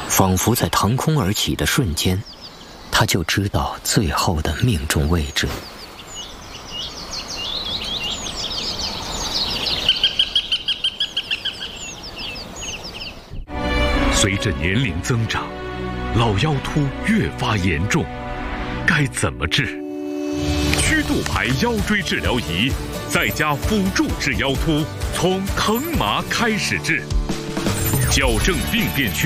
仿佛在腾空而起的瞬间，他就知道最后的命中位置。 随着年龄增长，老腰突越发严重，该怎么治？曲度牌腰椎治疗仪，在家辅助治腰突，从疼麻开始治，矫正病变区。